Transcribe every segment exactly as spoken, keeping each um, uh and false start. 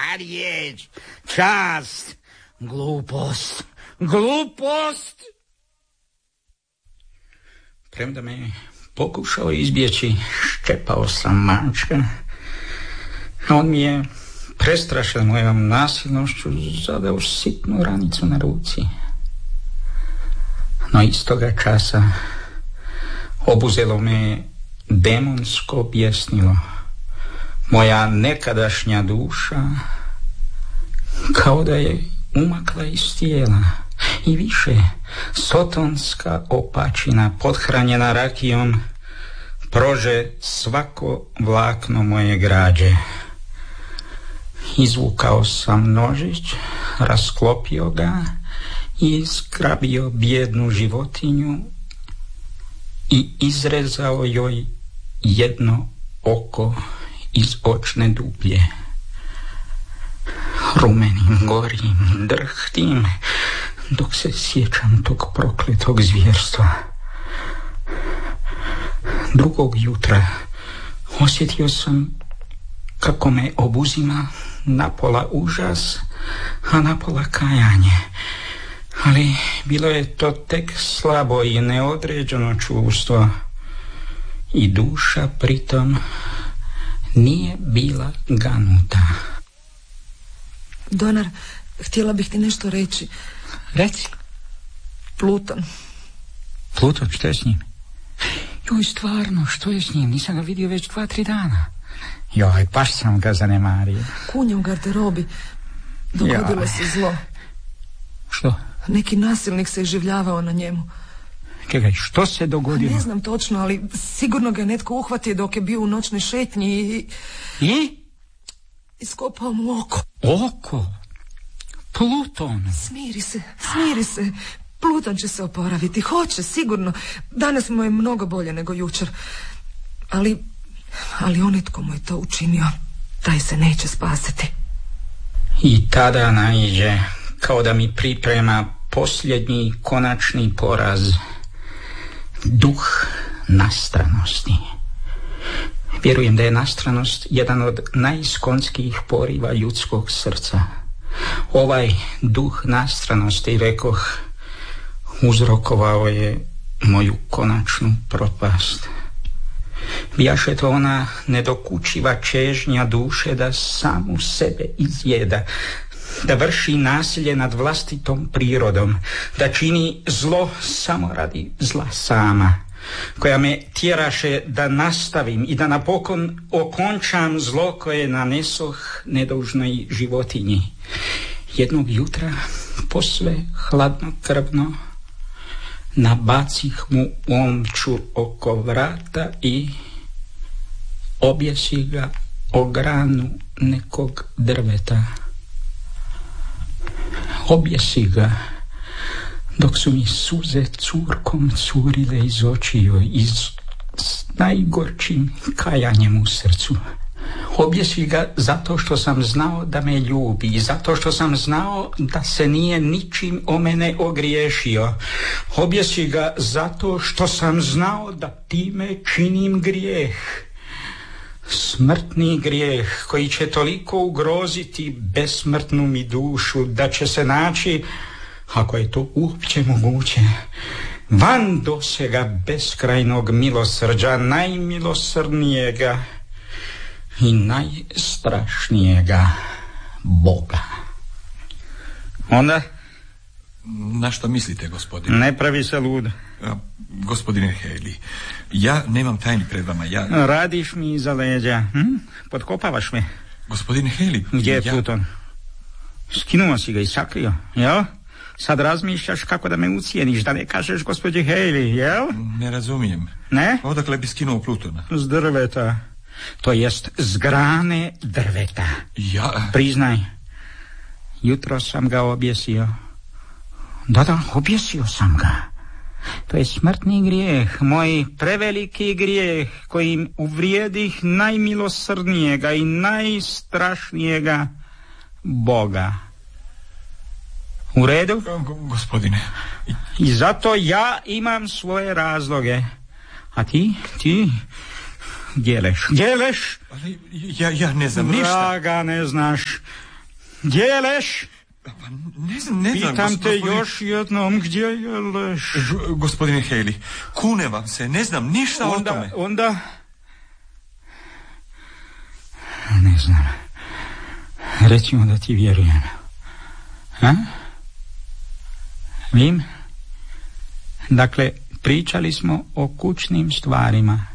a riječ, čast, glupost, glupost. Premda me pokušao izbjeći, ščepao sam mačka, a on mi je prestrašen mojom nasilnošću zadao sitnu ranicu na ruci. No istoga časa obuzelo me demonsko bjesnilo. Moja nekadašnja duša kao da je umakla iz tijela i više sotonska opačina pothranjena rakijom prože svako vlakno moje građe. Izvukao sam nožić, rasklopio ga i zgrabio bijednu životinju i izrezao joj jedno oko iz očne duplje. Rumenim, gorim, drhtim, dok se sjećam tog prokletog zvjerstva. Drugog jutra osjetio sam kako me obuzima napola užas, a napola kajanje. Ali bilo je to tek slabo i neodređeno čuvstvo i duša pritom nije bila ganuta. Donar, htjela bih ti nešto reći. Reci. Pluton. Pluton, što je s njim? Joj, stvarno, što je s njim? Nisam ga vidio već dva, tri dana. Joj, baš sam ga zanemario. Kunja u garderobi. Dogodilo Joj. se zlo. Što? Neki nasilnik se iživljavao na njemu. Čekaj, što se dogodilo? Ne znam točno, ali sigurno ga je netko uhvatio dok je bio u noćnoj šetnji i... I? Iskopao mu oko. Oko? Pluton? Smiri se, smiri se. Pluton će se oporaviti, hoće, sigurno. Danas mu je mnogo bolje nego jučer. Ali, ali onaj tko mu je to učinio, taj se neće spasiti. I tada naiđe, kao da mi priprema posljednji konačni poraz. Duh nastranosti. Vjerujem da je nastranost jedan od najskonskijih poriva ljudskog srca. Ovaj duh nastranosti, rekoh, uzrokovao je moju konačnu propast. Bijaše to ona nedokučiva čežnja duše da samu sebe izjeda, da vrši nasilje nad vlastitom prirodom, da čini zlo samo radi zla sama, koja me tjeraše da nastavim i da napokon okončam zlo koje nanesoh nedužnoj životinji. Jednog jutra, posve hladnokrvno, nabacih mu omču oko vrata i objesi ga o granu nekog drveta. Objesi ga dok su mi suze curkom curile iz očiju i s najgorčim kajanjem u srcu. Objesi ga zato što sam znao da me ljubi i zato što sam znao da se nije ničim o mene ogriješio. Objesi ga zato što sam znao da time činim grijeh. Smrtni grijeh koji će toliko ugroziti besmrtnu mi dušu da će se naći, ako je to uopće moguće, van dosega beskrajnog milosrđa, najmilosrdnijega i najstrašnijega Boga. Onda? Na što mislite, gospodine? Ne pravi se luda. Gospodine Haley, ja nemam tajni pred vama, ja... Radiš mi iza leđa, hm? Potkopavaš me. Gospodine Haley... Gdje je ja... Pluton? Skinuo si ga i sakrio, jel? Sad razmišljaš kako da me ucijeniš, da ne kažeš gospođi Haley, jel? Ne razumijem. Ne? Odakle bi skinuo Plutona? S drveta. To jest s grane drveta. Ja... Priznaj, jutro sam ga objesio. Da, da, objesio sam ga. To je smrtni grijeh, moj preveliki grijeh, kojim uvrijedih najmilosrdnijega i najstrašnijega Boga. U redu? Gospodine... I zato ja imam svoje razloge. A ti, ti... Djeleš, djeleš? Ali ja, ja ne znam ništa. Vraga ne znaš. Gdje je Leš? Pa ne znam, ne znam. Pitam te gospodine... još jednom, gdje je Leš? Ž, gospodine Haley, kune vam se, ne znam ništa onda, o tome. Onda... Ne znam. Recimo da ti vjerujem. Ha? Vim? Dakle, pričali smo o kućnim stvarima.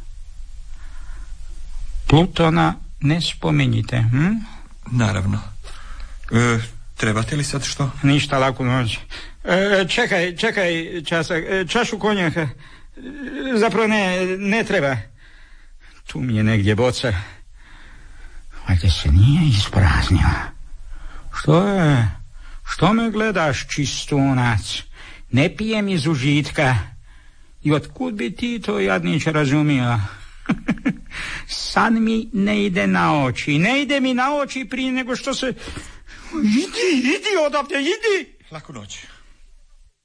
Plutona ne spominjite, hm? Naravno. E, trebate li sad što? Ništa, laku noć. E, čekaj, čekaj časak, e, čašu konjaka. E, zapravo ne, ne treba. Tu mi je negdje boca. Valjda se nije ispraznila. Što je? Što me gledaš, čistunac? Ne pijem iz užitka. I otkud bi ti to, jadnić, razumio? San mi ne ide na oči. Ne ide mi na oči prije nego što se... Idi, idi odavde, idi! Laku noć.